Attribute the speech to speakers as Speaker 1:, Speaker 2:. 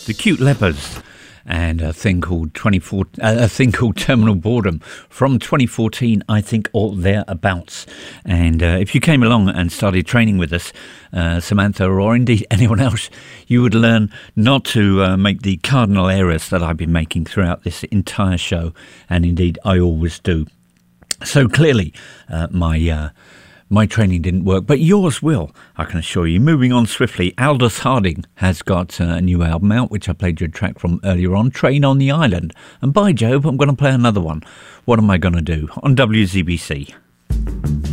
Speaker 1: The Cute Lepers and a thing called Terminal Boredom from 2014, I think, or thereabouts. And if you came along and started training with us, Samantha, or indeed anyone else, you would learn not to make the cardinal errors that I've been making throughout this entire show, and indeed I always do. So clearly, my training didn't work, but yours will, I can assure you. Moving on swiftly, Aldous Harding has got a new album out, which I played you a track from earlier on, Train on the Island. And by Jove, I'm going to play another one. What am I going to do? On WZBC.